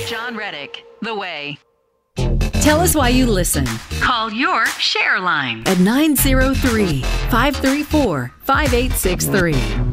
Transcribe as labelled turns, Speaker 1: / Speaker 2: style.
Speaker 1: John Reddick, The Way.
Speaker 2: Tell us why you listen.
Speaker 1: Call your share line
Speaker 2: at 903-534-5863.